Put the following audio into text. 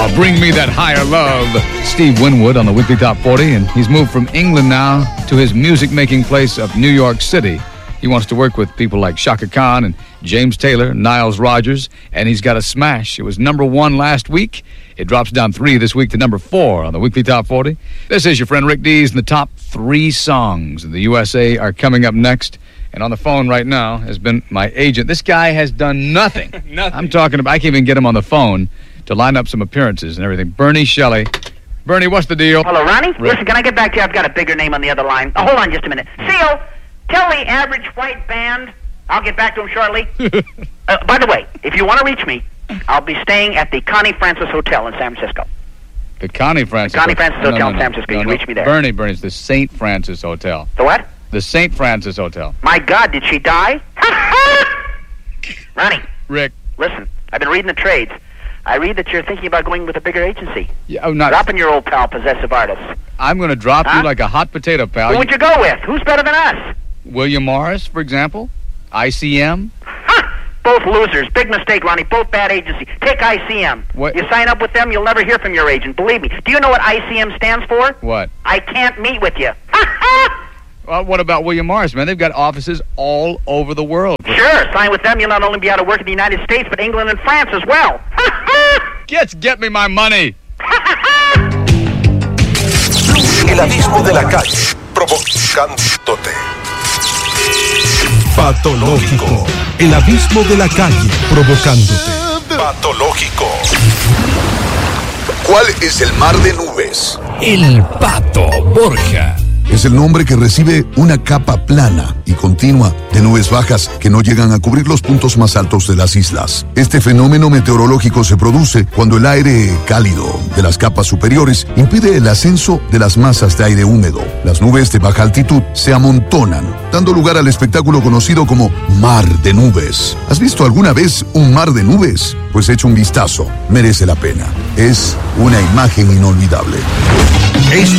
Bring Me That Higher Love. Steve Winwood on the Weekly Top 40, and he's moved from England now to his music-making place of New York City. He wants to work with people like Chaka Khan and James Taylor, Niles Rodgers, and he's got a smash. It was number 1 last week. It drops down 3 this week to number 4 on the Weekly Top 40. This is your friend Rick Dees, and the top 3 songs in the USA are coming up next. And on the phone right now has been my agent. This guy has done nothing. I'm talking about, I can't even get him on the phone to line up some appearances and everything. Bernie Shelley. Bernie, what's the deal? Hello, Ronnie? Rick. Listen, can I get back to you? I've got a bigger name on the other line. Oh, hold on just a minute. Seal, tell the average white band. I'll get back to him shortly. By the way, if you want to reach me, I'll be staying at the Connie Francis Hotel in San Francisco. The Connie Francis Hotel in San Francisco. You can reach me there. Bernie, it's the St. Francis Hotel. The what? The St. Francis Hotel. My God, did she die? Ronnie. Rick. Listen, I've been reading the trades. I read that you're thinking about going with a bigger agency. Yeah, not dropping your old pal, Possessive Artists. I'm going to drop you like a hot potato, pal. Who would you go with? Who's better than us? William Morris, for example. ICM. Both losers. Big mistake, Ronnie. Both bad agency. Take ICM. What? You sign up with them, you'll never hear from your agent. Believe me. Do you know what ICM stands for? What? I can't meet with you. Well, what about William Morris, man? They've got offices all over the world. Sure. Sign with them, you'll not only be out of work in the United States, but England and France as well. Get me my money. El abismo de la calle, provocándote. Patológico. El abismo de la calle, provocándote. Patológico. ¿Cuál es el mar de nubes? El Pato Borja. Es el nombre que recibe una capa plana y continua de nubes bajas que no llegan a cubrir los puntos más altos de las islas. Este fenómeno meteorológico se produce cuando el aire cálido de las capas superiores impide el ascenso de las masas de aire húmedo. Las nubes de baja altitud se amontonan, dando lugar al espectáculo conocido como mar de nubes. ¿Has visto alguna vez un mar de nubes? Pues echa un vistazo, merece la pena. Es una imagen inolvidable.